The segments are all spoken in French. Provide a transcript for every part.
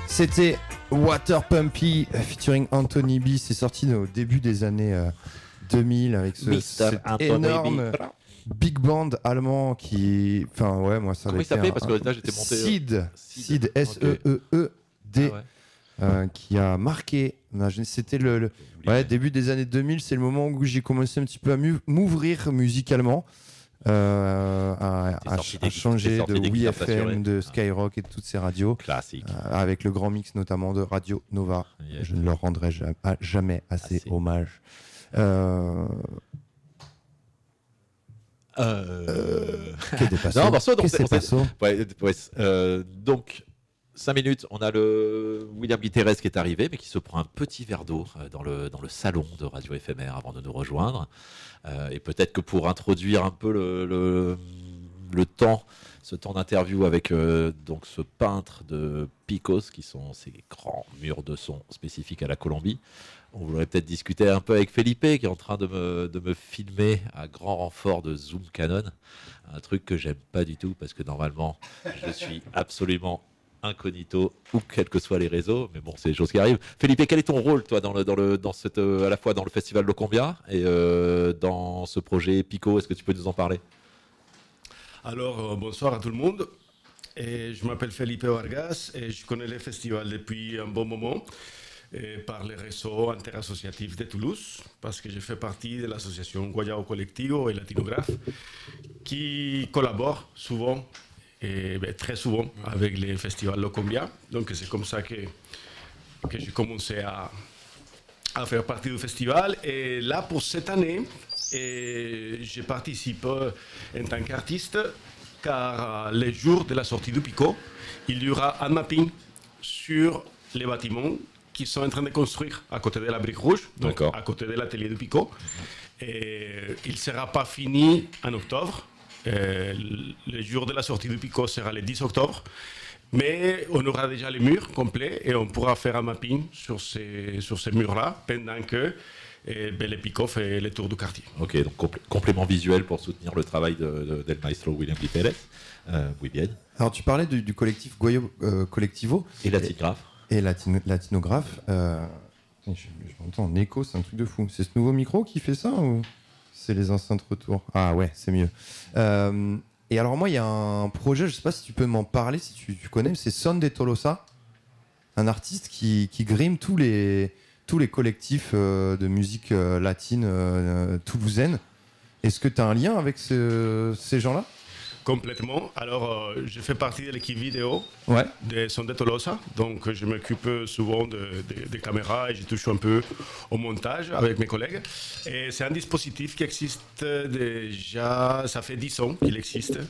C'était Water Pumpy featuring Anthony B. C'est sorti au début des années 2000 avec cet énorme big band allemand qui... Enfin ouais, moi ça... Comment il s'appelait? Parce que là j'étais monté... Seed, S-E-E-E-D, qui a marqué... C'était le début des années 2000, c'est le moment où j'ai commencé un petit peu à m'ouvrir musicalement. À changer de WeFM, de Skyrock et de toutes ces radios. Classique. Avec le grand mix notamment de Radio Nova. Yeah. Je ne leur rendrai jamais assez hommage. Donc 5 minutes, on a le William Guiterres qui est arrivé, mais qui se prend un petit verre d'eau dans le salon de Radio Éphémère avant de nous rejoindre. Et peut-être que pour introduire un peu ce temps d'interview avec donc ce peintre de Picos, qui sont ces grands murs de son spécifiques à la Colombie, on voudrait peut-être discuter un peu avec Felipe, qui est en train de me filmer à grand renfort de zoom Canon, un truc que j'aime pas du tout, parce que normalement, je suis absolument incognito, ou quels que soient les réseaux, mais bon, c'est des choses qui arrivent. Felipe, quel est ton rôle, toi, à la fois dans le festival Locombia et dans ce projet Pico? Est-ce que tu peux nous en parler? Alors, bonsoir à tout le monde. Et je m'appelle Felipe Vargas et je connais le festival depuis un bon moment par les réseaux interassociatifs de Toulouse, parce que je fais partie de l'association Guayabo Colectivo et Latinographe, qui collabore souvent et très souvent avec les festivals Locombia. Donc c'est comme ça que j'ai commencé à faire partie du festival. Et là, pour cette année, je participe en tant qu'artiste, car les jours de la sortie du Pico, il y aura un mapping sur les bâtiments qui sont en train de construire à côté de la Brique Rouge, donc à côté de l'atelier du Pico. Et il ne sera pas fini en octobre. Le jour de la sortie du Pico sera le 10 octobre, mais on aura déjà les murs complets et on pourra faire un mapping sur ces murs-là pendant que le Pico fait le tour du quartier. Ok, donc complément visuel pour soutenir le travail del maestro William Guiterres. Oui, bien. Alors tu parlais du collectif Guayabo Colectivo et Latinographe. Et Latinographe. Je m'entends en écho, c'est un truc de fou. C'est ce nouveau micro qui fait ça ou c'est les enceintes retour? Ah ouais, c'est mieux. Et alors moi, il y a un projet, je sais pas si tu peux m'en parler, si tu connais, c'est Son de Tolosa, un artiste qui grime tous les collectifs de musique latine toulousaine. Est-ce que tu as un lien avec ces gens-là? Complètement. Alors, je fais partie de l'équipe vidéo de Son de Tolosa. Donc, je m'occupe souvent des caméras et je touche un peu au montage avec mes collègues. Et c'est un dispositif qui existe déjà, ça fait 10 ans qu'il existe.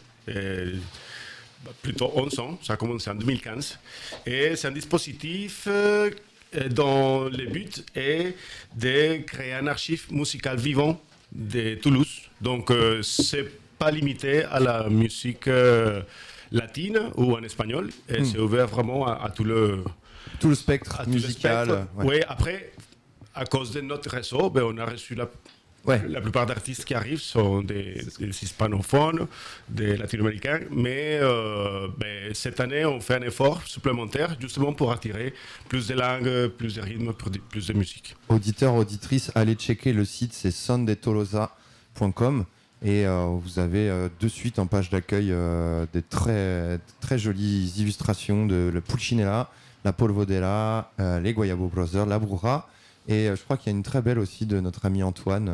Plutôt 11 ans, ça a commencé en 2015. Et c'est un dispositif dont le but est de créer un archive musicale vivant de Toulouse. Donc, c'est pas limité à la musique latine ou en espagnol. Et c'est ouvert vraiment à tout le spectre musical. Oui, après, à cause de notre réseau, on a reçu la plupart d'artistes qui arrivent sont des hispanophones, des latino-américains. Mais cette année, on fait un effort supplémentaire justement pour attirer plus de langues, plus de rythmes, plus de musique. Auditeurs, auditrices, allez checker le site, c'est sondetolosa.com. Et vous avez de suite en page d'accueil des très, très jolies illustrations de la Pulcinella, la Polvodera, les Guayabo Brothers, la Bruja. Et je crois qu'il y a une très belle aussi de notre ami Antoine,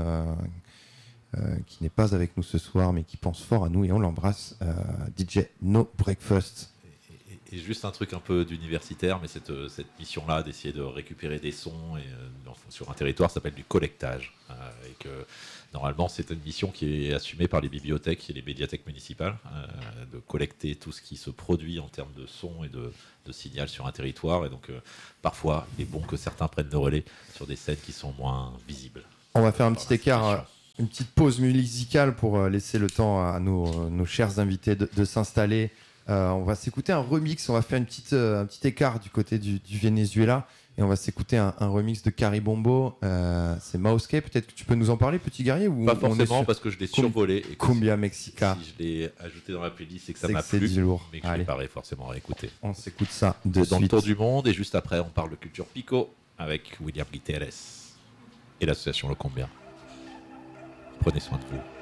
qui n'est pas avec nous ce soir, mais qui pense fort à nous et on l'embrasse, DJ No Breakfast. Et juste un truc un peu d'universitaire, mais cette mission-là d'essayer de récupérer des sons sur un territoire s'appelle du collectage. Et que normalement, c'est une mission qui est assumée par les bibliothèques et les médiathèques municipales, de collecter tout ce qui se produit en termes de son et de signal sur un territoire. Et donc, parfois, il est bon que certains prennent le relais sur des scènes qui sont moins visibles. On va faire un petit écart, une petite pause musicale pour laisser le temps à nos chers invités de s'installer. On va s'écouter un remix, on va faire un petit écart du côté du Venezuela. Et on va s'écouter un remix de Caribombo. C'est Maoske. Peut-être que tu peux nous en parler, petit guerrier, ou Pas on est forcément sur parce que je l'ai survolé. Et que Cumbia Mexica. si je l'ai ajouté dans la playlist, c'est que ça C'est m'a que c'est plu. du lourd. Mais que je Allez. l'ai pas forcément à écouter. On s'écoute ça de Dans le suite. tour du monde et juste après, on parle de culture Pico avec William Guiterres et l'association Le Combien. Prenez soin de vous.